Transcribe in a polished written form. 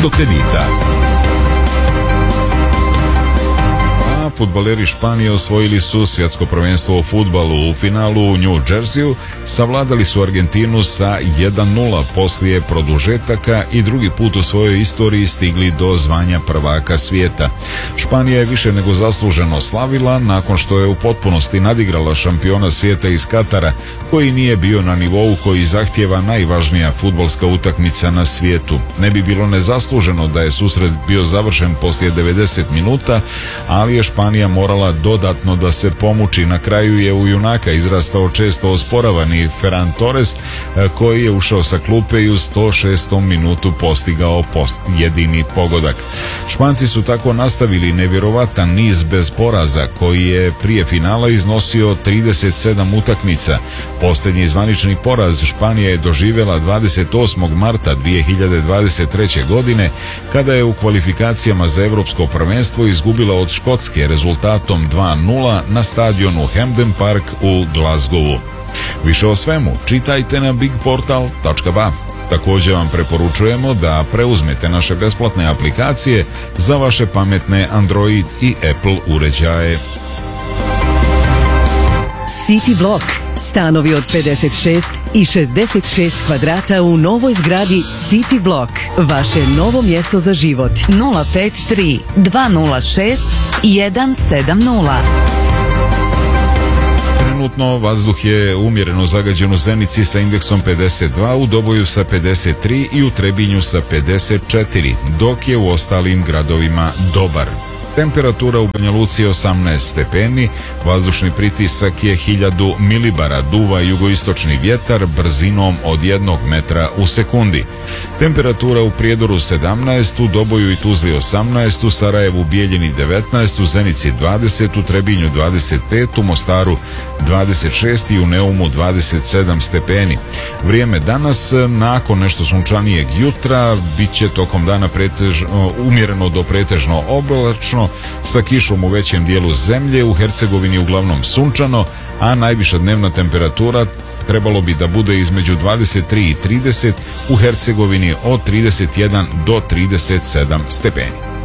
do kredita. Fudbaleri Španije osvojili su svjetsko prvenstvo u fudbalu. U finalu u New Jerseyu savladali su Argentinu sa 1:0 poslije produžetaka i drugi put u svojoj istoriji stigli do zvanja prvaka svijeta. Španija je više nego zasluženo slavila nakon što je u potpunosti nadigrala šampiona svijeta iz Katara, koji nije bio na nivou koji zahtijeva najvažnija fudbalska utakmica na svijetu. Ne bi bilo nezasluženo da je susret bio završen poslije 90 minuta, ali je Španija morala dodatno da se pomuči. Na kraju je u junaka izrastao često osporavani Ferran Torres, koji je ušao sa klupe i u 106. minutu postigao jedini pogodak. Španci su tako nastavili nevjerovatan niz bez poraza, koji je prije finala iznosio 37 utakmica. Posljednji zvanični poraz Španija je doživjela 28. marta 2023. godine, kada je u kvalifikacijama za Europsko prvenstvo izgubila od Škotske rezultatom 2:0 na stadionu Hampden Park u Glasgowu. Više o svemu čitajte na bigportal.ba. Također vam preporučujemo da preuzmete naše besplatne aplikacije za vaše pametne Android i Apple uređaje. City Block. Stanovi od 56 i 66 kvadrata u novoj zgradi City Block. Vaše novo mjesto za život. 053 206 170. Trenutno vazduh je umjereno zagađen u Zenici sa indeksom 52, u Doboju sa 53 i u Trebinju sa 54, dok je u ostalim gradovima dobar. Temperatura u Banja Luci je 18 stepeni, vazdušni pritisak je 1000 milibara, duva jugoistočni vjetar brzinom od 1 metra u sekundi. Temperatura u Prijedoru 17, u Doboju i Tuzli 18, u Sarajevu, Bijeljini 19, u Zenici 20, u Trebinju 25, u Mostaru 26 i u Neumu 27 stepeni. Vrijeme danas, nakon nešto sunčanijeg jutra, bit će tokom dana umjereno do pretežno oblačno, sa kišom u većem dijelu zemlje, u Hercegovini uglavnom sunčano, a najviša dnevna temperatura trebalo bi da bude između 23 i 30, u Hercegovini od 31 do 37 stepeni.